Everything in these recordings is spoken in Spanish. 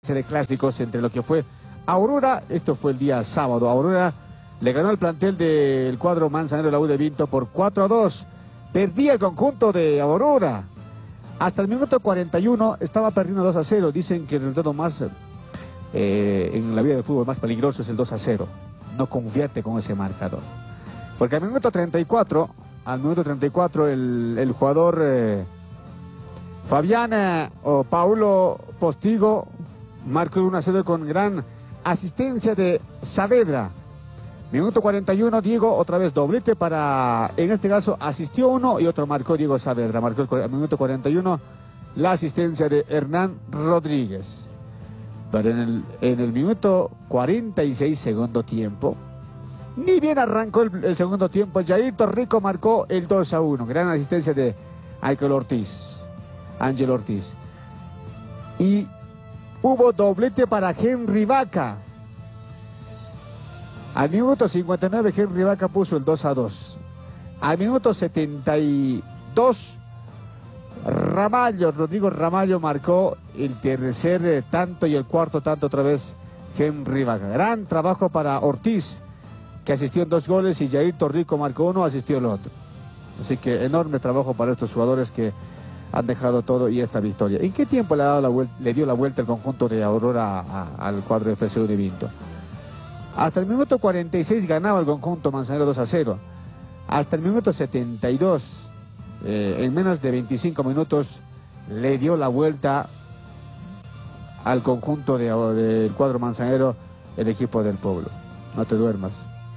de clásicos entre lo que fue Aurora. Esto fue el día sábado. Aurora le ganó el plantel del cuadro manzanero la U de Vinto por 4-2. Perdía el conjunto de Aurora. Hasta el minuto 41 estaba perdiendo 2-0. Dicen que el resultado más en la vida del fútbol más peligroso es el 2-0. No convierte con ese marcador. Porque al minuto 34, el jugador Fabián o Paulo Postigo marcó 1-0 con gran asistencia de Saavedra. Minuto 41, Diego, otra vez doblete para, en este caso, asistió uno y otro marcó Diego Saavedra. Marcó el minuto 41 la asistencia de Hernán Rodríguez. Pero en el minuto 46, segundo tiempo, ni bien arrancó el segundo tiempo, Jair Torrico marcó el 2-1. Gran asistencia de Ángel Ortiz. Y hubo doblete para Henry Vaca. Al minuto 59 Henry Vaca puso el 2-2. Al minuto 72 Rodrigo Ramallo marcó el tercer tanto y el cuarto tanto otra vez Henry Vaca. Gran trabajo para Ortiz, que asistió en 2 goles, y Jair Torrico marcó uno, asistió el otro. Así que enorme trabajo para estos jugadores que han dejado todo y esta victoria. ¿En qué tiempo le dio la vuelta el conjunto de Aurora al cuadro de FCU de Vinto? Hasta el minuto 46 ganaba el conjunto manzanero 2-0. Hasta el minuto 72, en menos de 25 minutos, le dio la vuelta al conjunto del cuadro manzanero el equipo del pueblo. No te duermas.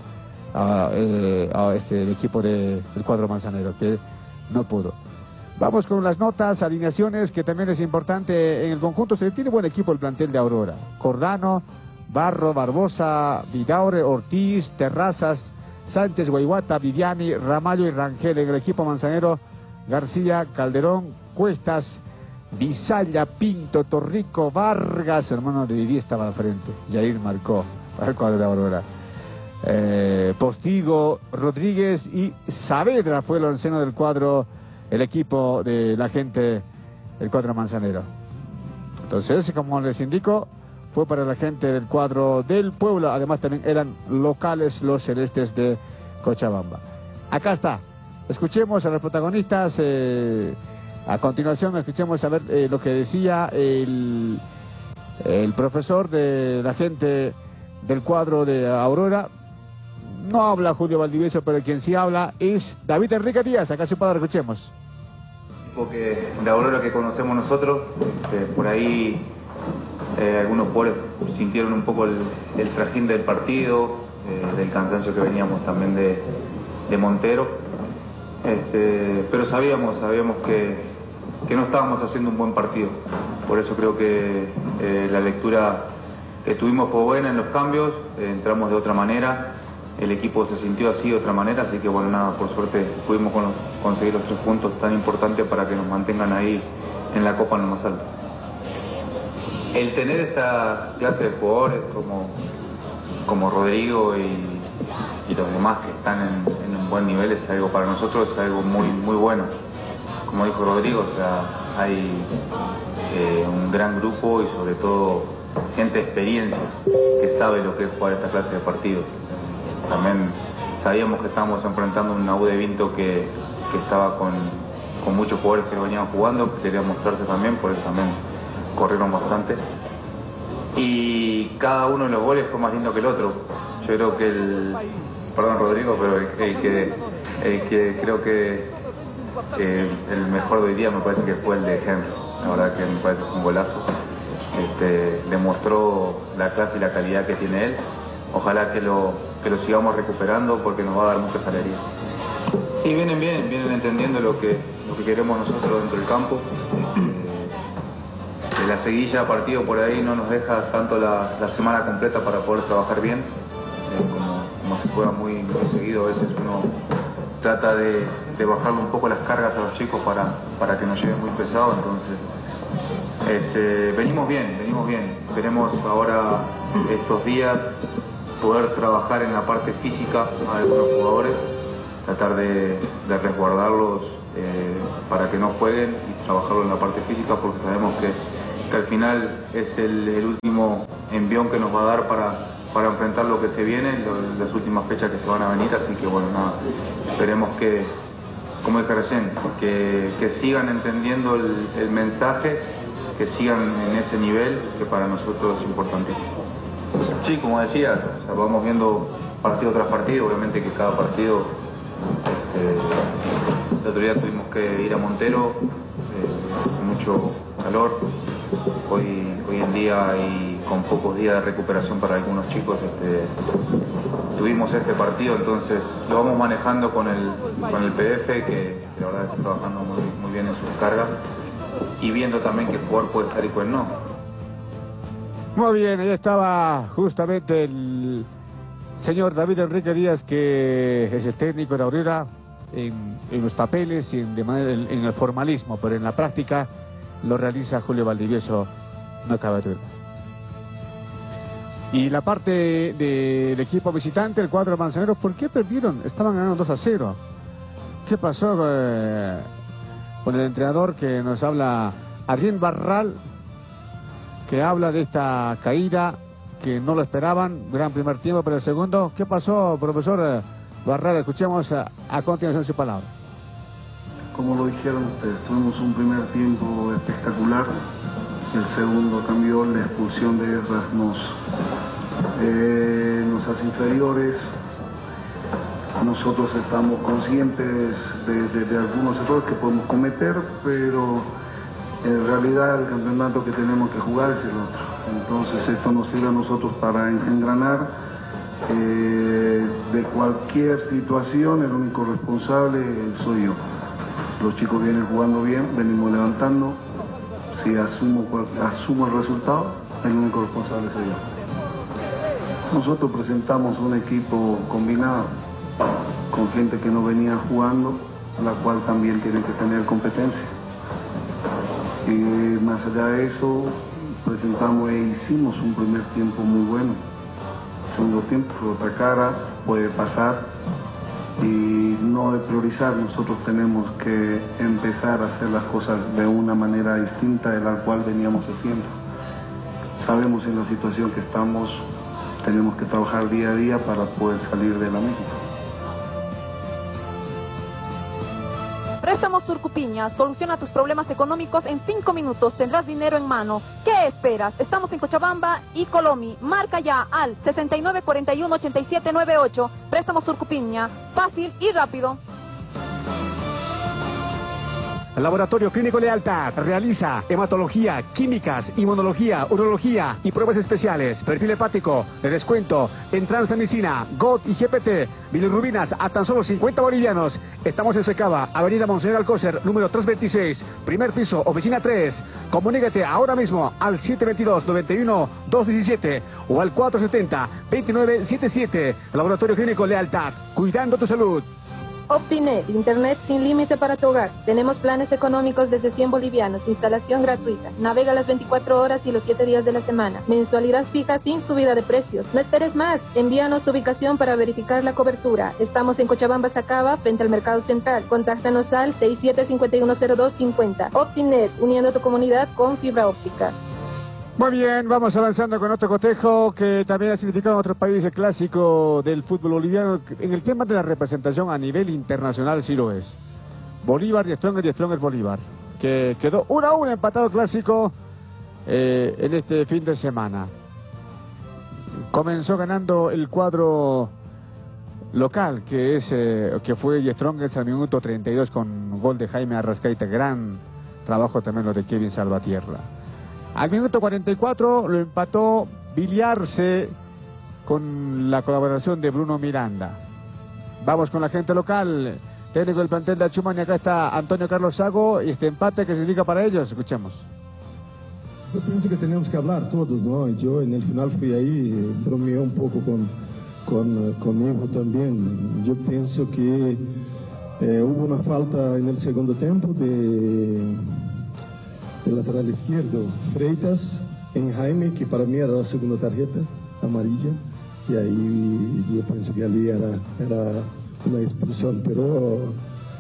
El equipo del cuadro manzanero, que no pudo. Vamos con las notas, alineaciones, que también es importante en el conjunto. Se tiene buen equipo el plantel de Aurora. Cordano, Barro, Barbosa, Vidaure, Ortiz, Terrazas, Sánchez, Guayguata, Viviani, Ramallo y Rangel. En el equipo manzanero, García, Calderón, Cuestas, Visalla, Pinto, Torrico, Vargas, hermano de Didi estaba al frente. Jair marcó para el cuadro de Aurora. Postigo, Rodríguez y Saavedra fue el onceno del cuadro, el equipo de la gente del cuadro manzanero. Entonces, como les indico, fue para la gente del cuadro del pueblo. Además también eran locales los celestes de Cochabamba. Acá está, escuchemos a los protagonistas. A continuación escuchemos a ver lo que decía el profesor de la gente del cuadro de Aurora. No habla Julio Valdivieso, pero quien sí habla es David Enrique Díaz. Acá su padre, escuchemos. Porque de Aurora que conocemos nosotros, por ahí algunos jugadores sintieron un poco el trajín del partido, del cansancio que veníamos también de Montero, pero sabíamos que no estábamos haciendo un buen partido. Por eso creo que la lectura que tuvimos fue buena en los cambios, entramos de otra manera. El equipo se sintió así de otra manera, así que bueno, nada, por suerte pudimos conseguir los 3 puntos tan importantes para que nos mantengan ahí en la Copa en lo más alto. El tener esta clase de jugadores como Rodrigo y los demás que están en un buen nivel es algo para nosotros, es algo muy, muy bueno. Como dijo Rodrigo, o sea, hay un gran grupo y sobre todo gente de experiencia que sabe lo que es jugar esta clase de partidos. También sabíamos que estábamos enfrentando una U de Vinto que estaba con muchos jugadores que venían jugando, que querían mostrarse también, por eso también corrieron bastante. Y cada uno de los goles fue más lindo que el otro. Yo creo que perdón Rodrigo, pero el que creo que el mejor de hoy día me parece que fue el de Henry. La verdad que me parece que fue un golazo. Demostró la clase y la calidad que tiene él. Ojalá que lo sigamos recuperando porque nos va a dar mucha alegría. Sí, vienen entendiendo lo que queremos nosotros dentro del campo. La seguilla a partido por ahí no nos deja tanto la semana completa para poder trabajar bien. Como se juega muy seguido, a veces uno trata de bajarle un poco las cargas a los chicos para que no llegue muy pesado. Entonces venimos bien. Queremos ahora estos días poder trabajar en la parte física a algunos jugadores, tratar de resguardarlos para que no jueguen y trabajarlo en la parte física, porque sabemos que que al final es el último envión que nos va a dar para enfrentar lo que se viene, las últimas fechas que se van a venir, así que bueno, nada, esperemos que, como dije recién, que sigan entendiendo el mensaje, que sigan en ese nivel, que para nosotros es importantísimo. Sí, como decía, o sea, vamos viendo partido tras partido, obviamente que cada partido, el otro día tuvimos que ir a Montero, mucho calor, hoy en día y con pocos días de recuperación para algunos chicos, tuvimos este partido, entonces lo vamos manejando con el PF, que la verdad está trabajando muy bien en sus cargas, y viendo también qué jugador puede estar y cuál no. Muy bien, ahí estaba justamente el señor David Enrique Díaz, que es el técnico de Aurora en los papeles y en el formalismo, pero en la práctica lo realiza Julio Valdivieso, no cabe duda. Y la parte del equipo visitante, el cuadro manzanero, ¿por qué perdieron? Estaban ganando 2-0. ¿Qué pasó con el entrenador que nos habla, Ariel Barral, que habla de esta caída, que no lo esperaban, gran primer tiempo, pero el segundo? ¿Qué pasó, profesor Barral? Escuchemos a continuación su palabra. Como lo dijeron ustedes, tuvimos un primer tiempo espectacular. El segundo cambió, la expulsión de Erras nos hace inferiores. Nosotros estamos conscientes de algunos errores que podemos cometer, pero en realidad el campeonato que tenemos que jugar es el otro. Entonces esto nos sirve a nosotros para engranar. De cualquier situación, el único responsable soy yo. Los chicos vienen jugando bien, venimos levantando. Si asumo el resultado, el único responsable soy yo. Nosotros presentamos un equipo combinado con gente que no venía jugando, la cual también tiene que tener competencia. Y más allá de eso, presentamos e hicimos un primer tiempo muy bueno. Segundo tiempo fue otra cara, puede pasar, y no de priorizar. Nosotros tenemos que empezar a hacer las cosas de una manera distinta de la cual veníamos haciendo. Sabemos en la situación que estamos, tenemos que trabajar día a día para poder salir de la misma. Préstamos Surcupiña, soluciona tus problemas económicos en 5 minutos, tendrás dinero en mano. ¿Qué esperas? Estamos en Cochabamba y Colomi. Marca ya al 6941-8798. Préstamos Surcupiña, fácil y rápido. El Laboratorio Clínico Lealtad realiza hematología, químicas, inmunología, urología y pruebas especiales. Perfil hepático, de descuento en transamicina, GOT y GPT. Bilirrubinas a tan solo 50 bolivianos. Estamos en Secaba, Avenida Monseñor Alcócer, número 326, primer piso, oficina 3. Comunícate ahora mismo al 722-91-217 o al 470-2977. Laboratorio Clínico Lealtad, cuidando tu salud. Optinet, internet sin límite para tu hogar. Tenemos planes económicos desde 100 bolivianos, instalación gratuita. Navega las 24 horas y los 7 días de la semana. Mensualidad fija sin subida de precios. No esperes más. Envíanos tu ubicación para verificar la cobertura. Estamos en Cochabamba, Sacaba, frente al Mercado Central. Contáctanos al 67510250. Optinet, uniendo tu comunidad con fibra óptica. Muy bien, vamos avanzando con otro cotejo que también ha significado en otros países clásico del fútbol boliviano. En el tema de la representación a nivel internacional sí lo es. Bolívar y Stronger Bolívar, que quedó 1-1 empatado clásico en este fin de semana. Comenzó ganando el cuadro local, que fue Strongers al minuto 32 con gol de Jaime Arrascaita. Gran trabajo también lo de Kevin Salvatierra. Al minuto 44 lo empató Biliarse con la colaboración de Bruno Miranda. Vamos con la gente local, técnico del plantel de Achumaña. Acá está Antonio Carlos Sago y este empate que significa para ellos. Escuchemos. Yo pienso que tenemos que hablar todos, ¿no? Yo en el final fui ahí, bromeé un poco conmigo también. Yo pienso que hubo una falta en el segundo tiempo de lateral izquierdo, Freitas, en Jaime, que para mí era la segunda tarjeta amarilla, y ahí yo pienso que allí era una expulsión, pero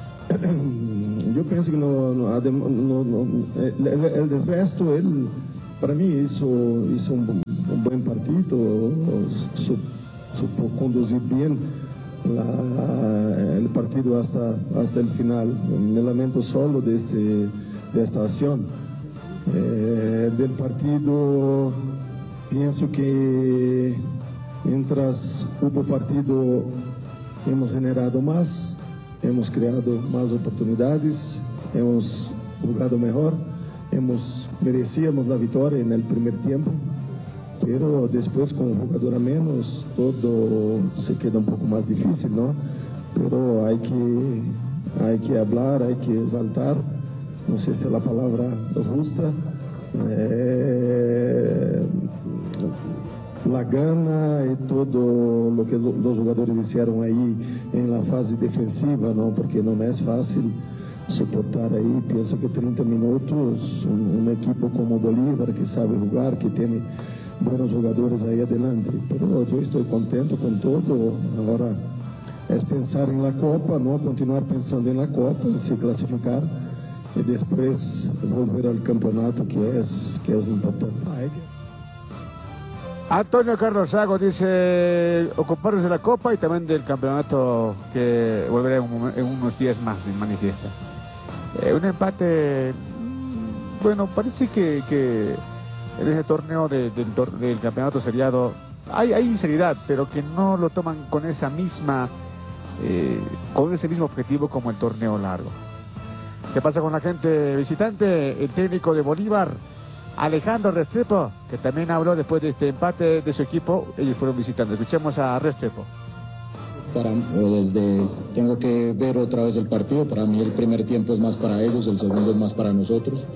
yo pienso que el resto, él para mí hizo un buen partido, supo conducir bien el partido hasta el final. Me lamento solo de esta acción. Del partido, pienso que mientras hubo partido hemos generado más, hemos creado más oportunidades, hemos jugado mejor, merecíamos la victoria en el primer tiempo, pero después con un jugador a menos todo se queda un poco más difícil, ¿no? Pero hay que hablar, hay que exaltar, no sé si es la palabra justa, la gana y todo lo que los jugadores hicieron ahí en la fase defensiva, ¿no? Porque no es fácil soportar ahí. Pienso que 30 minutos, un equipo como Bolívar que sabe jugar, que tiene buenos jugadores ahí adelante. Pero yo estoy contento con todo. Ahora es pensar en la Copa, ¿no? Continuar pensando en la Copa, se clasificar y después volver al campeonato, que es importante. Antonio Carlos Sago dice ocuparse de la Copa y también del campeonato que volverá en unos días más, manifiesta. Un empate, bueno, parece que en ese torneo del campeonato seriado hay seriedad, pero que no lo toman con esa misma, con ese mismo objetivo como el torneo largo. ¿Qué pasa con la gente visitante? El técnico de Bolívar, Alejandro Restrepo, que también habló después de este empate de su equipo. Ellos fueron visitantes. Escuchemos a Restrepo. Tengo que ver otra vez el partido. Para mí el primer tiempo es más para ellos, el segundo es más para nosotros.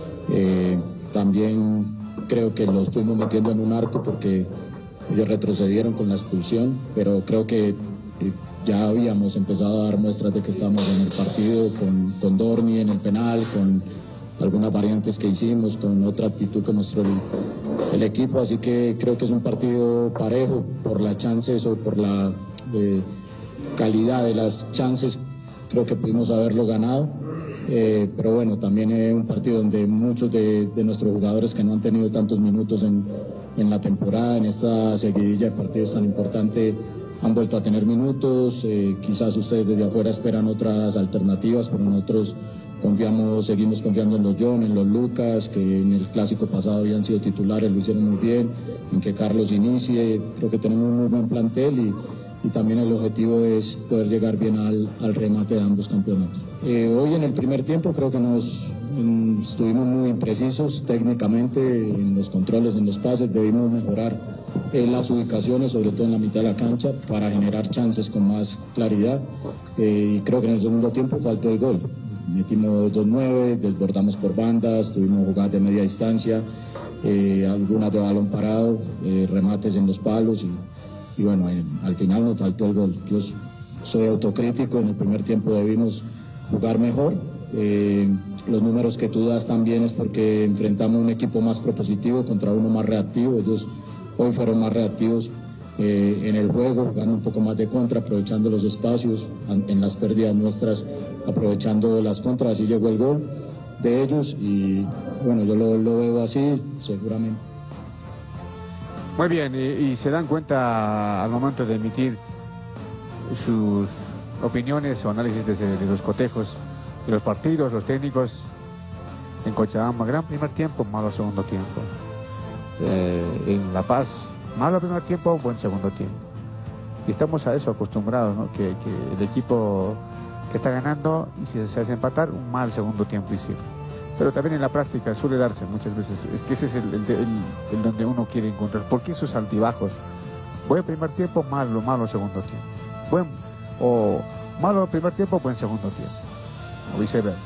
También creo que los fuimos metiendo en un arco porque ellos retrocedieron con la expulsión, pero creo que ya habíamos empezado a dar muestras de que estábamos en el partido con Dorni en el penal, con algunas variantes que hicimos, con otra actitud que mostró el equipo, así que creo que es un partido parejo por las chances o por la calidad de las chances. Creo que pudimos haberlo ganado, pero bueno, también es un partido donde muchos de nuestros jugadores que no han tenido tantos minutos en la temporada, en esta seguidilla de partidos tan importante, han vuelto a tener minutos. Quizás ustedes desde afuera esperan otras alternativas, pero nosotros seguimos confiando en los John, en los Lucas, que en el clásico pasado habían sido titulares, lo hicieron muy bien, en que Carlos inicie. Creo que tenemos un muy buen plantel y también el objetivo es poder llegar bien al remate de ambos campeonatos. Hoy en el primer tiempo creo que estuvimos muy imprecisos técnicamente en los controles, en los pases. Debimos mejorar las ubicaciones, sobre todo en la mitad de la cancha, para generar chances con más claridad, y creo que en el segundo tiempo faltó el gol. Metimos 2-9, desbordamos por bandas, tuvimos jugadas de media distancia, algunas de balón parado, remates en los palos y bueno, al final nos faltó el gol. Yo soy autocrítico, en el primer tiempo debimos jugar mejor. Los números que tú das también es porque enfrentamos un equipo más propositivo contra uno más reactivo. Ellos hoy fueron más reactivos en el juego, jugando un poco más de contra, aprovechando los espacios, en las pérdidas nuestras, aprovechando las contras. Así llegó el gol de ellos y bueno, yo lo veo así, seguramente. Muy bien, y se dan cuenta al momento de emitir sus opiniones o análisis de los cotejos de los partidos, los técnicos en Cochabamba. Gran primer tiempo, malo segundo tiempo. En La Paz, malo primer tiempo, buen segundo tiempo. Y estamos a eso acostumbrados, ¿no? Que el equipo que está ganando, y si se hace empatar, un mal segundo tiempo hicieron. Pero también en la práctica suele darse muchas veces. Es que ese es el donde uno quiere encontrar. ¿Por qué esos altibajos? Buen primer tiempo, malo segundo tiempo. Malo primer tiempo, buen segundo tiempo. O viceversa.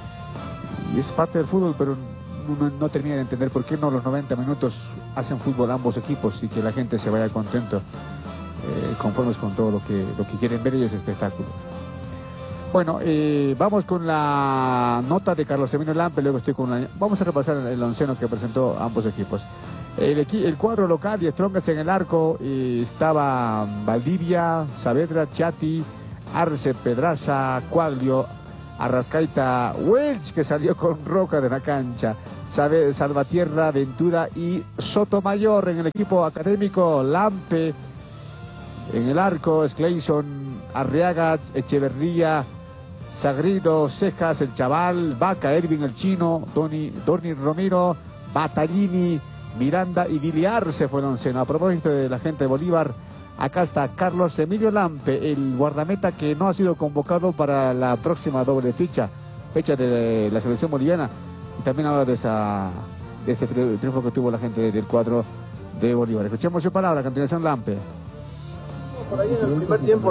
Y es parte del fútbol, pero uno no termina de entender por qué no los 90 minutos hacen fútbol ambos equipos y que la gente se vaya contento, conformes con todo lo que quieren ver ellos, espectáculo. Bueno, vamos con la nota de Carlos Emilio Lampe, luego vamos a repasar el onceno que presentó ambos equipos. El cuadro local y Strongest en el arco, estaba Valdivia, Saavedra, Chati, Arce, Pedraza, Quaglio, Arrascaita, Welch, que salió con Roca de la cancha, Salvatierra, Ventura y Sotomayor. En el equipo académico, Lampe. En el arco, Skleison, Arriaga, Echeverría, Sagrido, Cejas, el Chaval, Vaca, Ervin, el Chino, Dorni Romero, Battaglini, Miranda y Villar se fueron seno. A propósito de la gente de Bolívar, acá está Carlos Emilio Lampe, el guardameta que no ha sido convocado para la próxima doble fecha de la selección boliviana. Y también habla de este triunfo que tuvo la gente del cuadro de Bolívar. Escuchemos su palabra, a continuación Lampe. Por ahí en el primer tiempo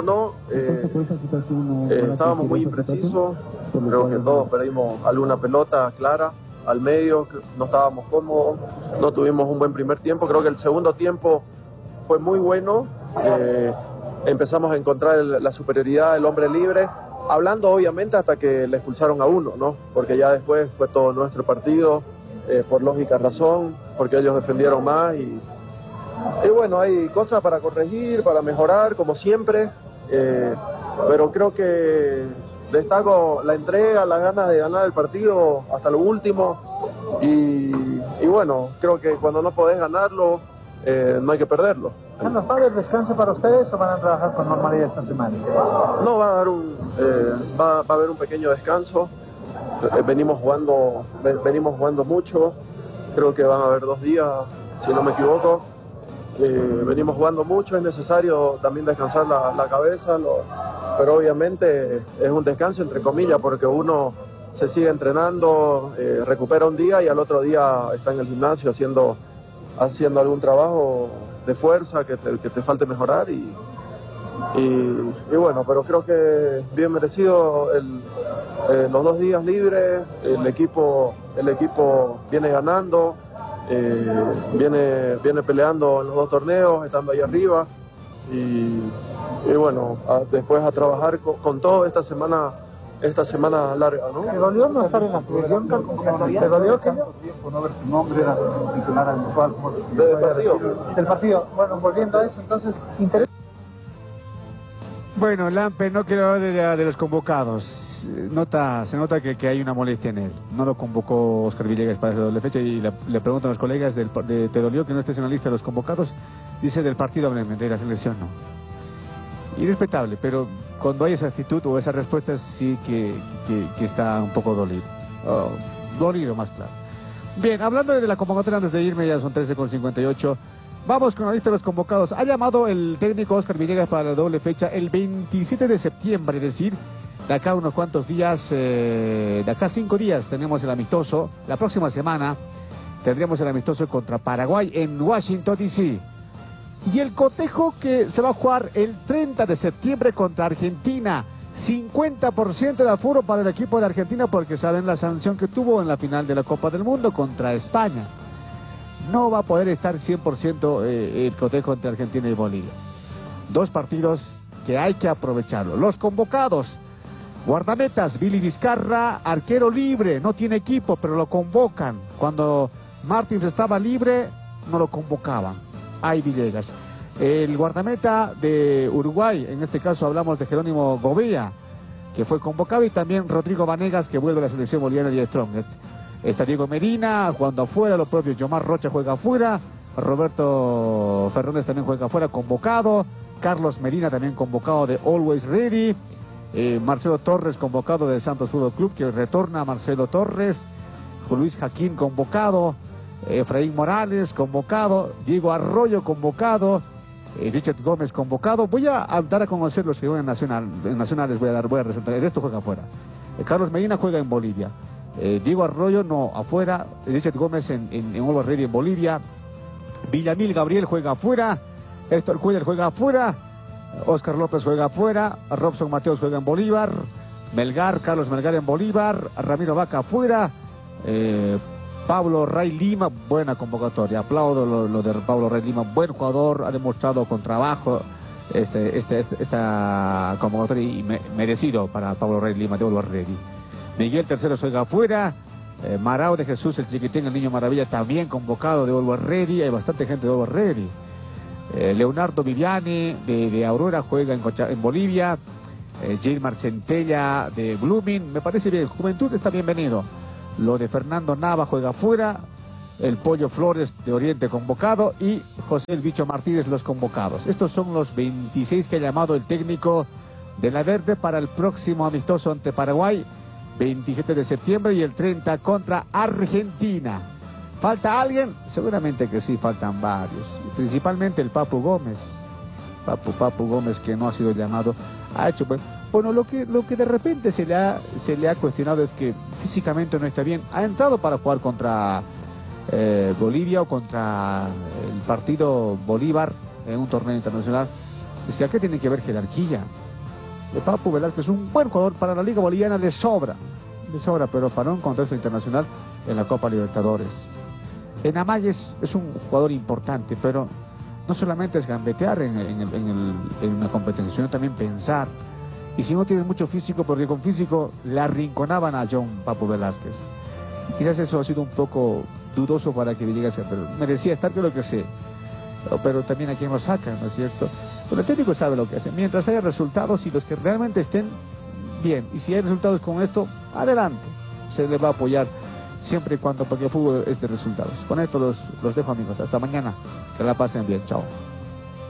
estábamos muy imprecisos, creo que todos perdimos alguna pelota clara al medio, no estábamos cómodos, no tuvimos un buen primer tiempo. Creo que el segundo tiempo fue muy bueno, empezamos a encontrar la superioridad del hombre libre, hablando obviamente hasta que le expulsaron a uno, ¿no? Porque ya después fue todo nuestro partido, por lógica razón, porque ellos defendieron más y bueno, hay cosas para corregir, para mejorar, como siempre, pero creo que destaco la entrega, las ganas de ganar el partido hasta lo último y bueno, creo que cuando no podés ganarlo, no hay que perderlo. ¿Va a haber descanso para ustedes o van a trabajar con normalidad esta semana? No, va a haber un pequeño descanso, venimos jugando mucho, creo que van a haber 2 días, si no me equivoco. Venimos jugando mucho, es necesario también descansar la cabeza, pero obviamente es un descanso entre comillas porque uno se sigue entrenando, recupera un día y al otro día está en el gimnasio haciendo algún trabajo de fuerza que te falte mejorar y bueno, pero creo que bien merecido los 2 días libres, el equipo viene ganando. Viene peleando en los 2 torneos, estando ahí arriba y bueno, después a trabajar con todo esta semana larga, ¿no? ¿Te dolió no estar en la selección? ¿Te dolió que no ver tu nombre era titular habitual del partido? Bueno, volviendo a eso, entonces, Bueno, Lampe no quiero hablar de los convocados. Se nota que hay una molestia en él. No lo convocó Oscar Villegas para esa doble fecha y le preguntan a los colegas ¿te dolió que no estés en la lista de los convocados? Dice del partido obviamente, de la selección no. Irrespetable, pero cuando hay esa actitud o esa respuesta sí que está un poco dolido. Dolido más claro. Bien, hablando de la convocatoria antes de irme, ya son 13:58. Vamos con la lista de los convocados. Ha llamado el técnico Oscar Villegas para la doble fecha el 27 de septiembre, es decir, de acá unos cuantos días, de acá 5 días tenemos el amistoso. La próxima semana tendremos el amistoso contra Paraguay en Washington, D.C. Y el cotejo que se va a jugar el 30 de septiembre contra Argentina. 50% de aforo para el equipo de Argentina porque saben la sanción que tuvo en la final de la Copa del Mundo contra España. No va a poder estar 100% el cotejo entre Argentina y Bolivia. 2 partidos que hay que aprovecharlo. Los convocados. Guardametas, Billy Vizcarra, arquero libre, no tiene equipo, pero lo convocan. Cuando Martins estaba libre, no lo convocaban. Ahí Villegas. El guardameta de Uruguay, en este caso hablamos de Jerónimo Gobea, que fue convocado, y también Rodrigo Vanegas, que vuelve a la selección boliviana de Strongest. Está Diego Medina jugando afuera, los propios Yomar Rocha juega afuera, Roberto Fernández también juega afuera, convocado, Carlos Medina también convocado de Always Ready, Marcelo Torres convocado del Santos Fútbol Club, que retorna Marcelo Torres, Luis Jaquín convocado, Efraín Morales convocado, Diego Arroyo convocado, Richard Gómez convocado. Voy a dar a conocer los que juegan en Nacionales, voy a resaltar, el resto juega afuera. Carlos Medina juega en Bolivia, Diego Arroyo no, afuera, Richard Gómez en Always Ready en Bolivia, Villamil Gabriel juega afuera, Héctor Cuellar juega afuera, Oscar López juega afuera, Robson Mateos juega en Bolívar, Carlos Melgar en Bolívar, Ramiro Vaca afuera, Pablo Ray Lima, buena convocatoria, aplaudo lo de Pablo Ray Lima, buen jugador, ha demostrado con trabajo esta convocatoria y merecido para Pablo Ray Lima de Always Ready. Miguel Terceros juega afuera, Marao de Jesús, el chiquitín, el niño maravilla, también convocado de Always Ready, hay bastante gente de Always Ready. Leonardo Viviani de Aurora juega en Bolivia, Gilmar Centella de Blooming, me parece bien, Juventud está bienvenido. Lo de Fernando Nava juega fuera, el Pollo Flores de Oriente convocado y José el Bicho Martínez los convocados. Estos son los 26 que ha llamado el técnico de la Verde para el próximo amistoso ante Paraguay, 27 de septiembre y el 30 contra Argentina. ¿Falta alguien? Seguramente que sí, faltan varios. Principalmente el Papu Gómez. Papu Gómez, que no ha sido llamado, ha hecho... Bueno, lo que de repente se le ha cuestionado es que físicamente no está bien. Ha entrado para jugar contra Bolivia o contra el partido Bolívar en un torneo internacional. Es que acá tiene que haber jerarquía. El Papu Velázquez es un buen jugador para la Liga Boliviana, de sobra, pero para un contexto internacional en la Copa Libertadores. En Amaya es un jugador importante, pero no solamente es gambetear en una competencia, sino también pensar. Y si no tiene mucho físico, porque con físico le arrinconaban a John Papu Velázquez. Quizás eso ha sido un poco dudoso para que llegase, pero merecía estar, creo que sí. Pero también a quien lo saca, ¿no es cierto? Pero el técnico sabe lo que hace. Mientras haya resultados y los que realmente estén bien, y si hay resultados con esto, adelante. Se le va a apoyar siempre y cuando, porque el fútbol es de resultados. Con esto los dejo, amigos. Hasta mañana. Que la pasen bien. Chao.